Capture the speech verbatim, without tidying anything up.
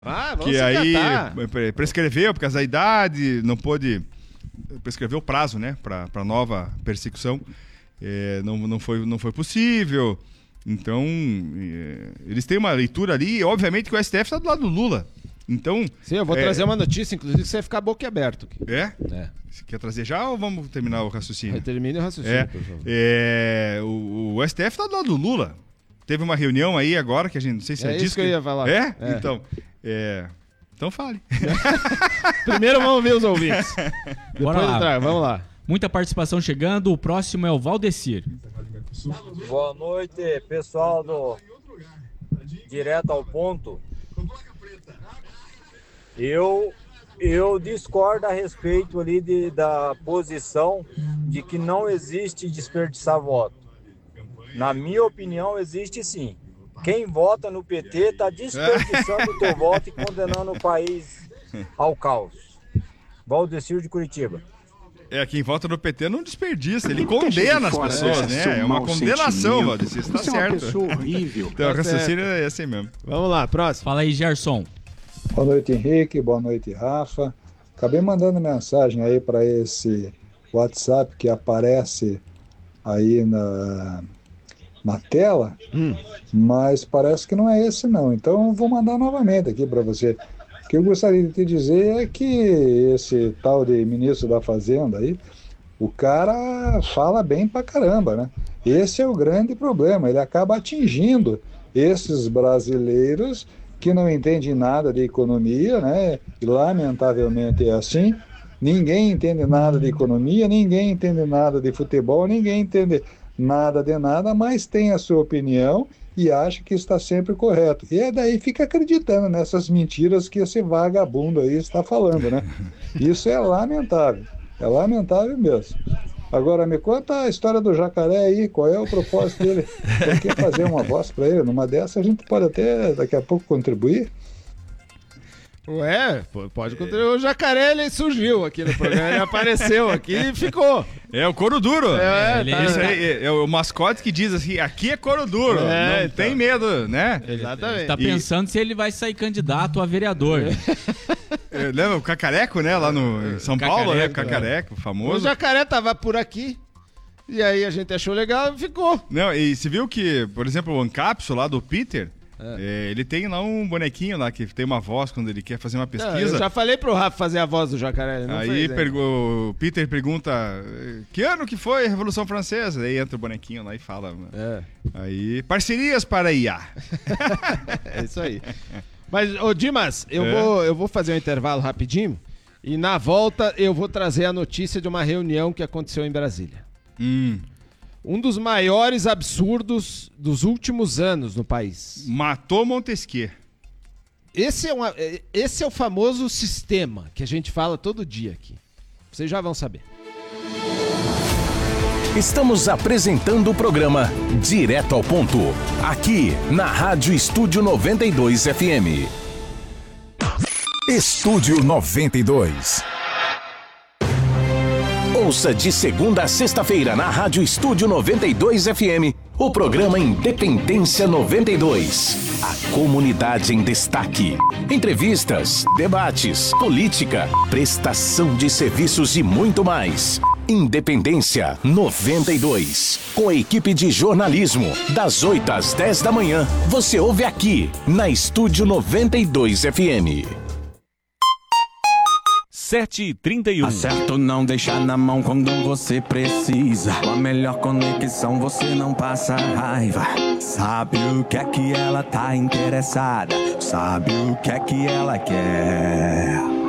Ah, vamos que se aí catar. prescreveu por causa da idade, não pôde prescrever o prazo, né, para nova persecução. É, não, não, foi, não foi possível. Então, é, eles têm uma leitura ali, e obviamente que o S T F está do lado do Lula. Então, Sim, eu vou é... trazer uma notícia, inclusive, que você vai ficar boquiaberto. É? É. Você quer trazer já ou vamos terminar o raciocínio? Termine o raciocínio, é, por favor. É, o, o S T F está do lado do Lula. Teve uma reunião aí agora, que a gente não sei se é é isso disso que eu ia falar. É? é. Então, é... então fale. Primeiro vamos ver os ouvintes. Depois Bora lá. entrar, vamos lá. Muita participação chegando, o próximo é o Valdecir. Boa noite, pessoal do Direto ao Ponto. Eu, eu discordo a respeito ali de, da posição de que não existe desperdiçar voto. Na minha opinião, existe sim. Quem vota no P T está desperdiçando o teu voto e condenando o país ao caos. Valdecir de Curitiba. É, quem vota no P T não desperdiça, ele condena as pessoas, né? É uma condenação, Valdecir, isso tá certo. É uma pessoa horrível. Então, o raciocínio é assim mesmo. Vamos lá, próximo. Fala aí, Gerson. Boa noite, Henrique. Boa noite, Rafa. Acabei mandando mensagem aí para esse WhatsApp que aparece aí na, na tela, hum. mas parece que não é esse não. Então vou mandar novamente aqui para você. O que eu gostaria de te dizer é que esse tal de ministro da Fazenda aí, o cara fala bem pra caramba, né? Esse é o grande problema. Ele acaba atingindo esses brasileiros que não entende nada de economia, né? E lamentavelmente é assim. Ninguém entende nada de economia, ninguém entende nada de futebol, ninguém entende nada de nada, mas tem a sua opinião e acha que está sempre correto. E é daí fica acreditando nessas mentiras que esse vagabundo aí está falando, né? Isso é lamentável, é lamentável mesmo. Agora, me conta a história do jacaré aí, qual é o propósito dele? Tem que fazer uma voz para ele, numa dessas a gente pode até daqui a pouco contribuir. Ué, pode contribuir. O jacaré, ele surgiu aqui no programa, ele apareceu aqui e ficou. É o couro duro. É, ele, tá, isso aí é, é o mascote que diz assim, aqui é couro duro, é, não então. tem medo, né? Exatamente. Ele tá pensando e... se ele vai sair candidato a vereador. É, lembra o Cacareco, né, lá no em São Cacareco, Paulo, né, o Cacareco, é. famoso. O jacaré tava por aqui, e aí a gente achou legal e ficou. Não, e você viu que, por exemplo, o Ancapso lá do Peter... É. É, ele tem lá um bonequinho lá que tem uma voz quando ele quer fazer uma pesquisa. Não, eu já falei pro Rafa fazer a voz do jacaré. Não aí pergu- o Peter pergunta que ano que foi a Revolução Francesa? Aí entra o bonequinho lá e fala. É. Aí, parcerias para I A. É isso aí. Mas, ô Dimas, eu, é. vou, eu vou fazer um intervalo rapidinho e na volta eu vou trazer a notícia de uma reunião que aconteceu em Brasília. Hum. Um dos maiores absurdos dos últimos anos no país. Matou Montesquieu. Esse é, uma, esse é o famoso sistema que a gente fala todo dia aqui. Vocês já vão saber. Estamos apresentando o programa Direto ao Ponto, aqui na Rádio Estúdio noventa e dois F M. Estúdio noventa e dois. Ouça de segunda a sexta-feira na Rádio Estúdio noventa e dois F M, o programa Independência noventa e dois. A comunidade em destaque. Entrevistas, debates, política, prestação de serviços e muito mais. Independência noventa e dois. Com a equipe de jornalismo, das oito às dez da manhã, você ouve aqui na Estúdio noventa e dois F M. sete e trinta e um. Acerto não deixar na mão quando você precisa. Com a melhor conexão você não passa raiva. Sabe o que é que ela tá interessada, sabe o que é que ela quer.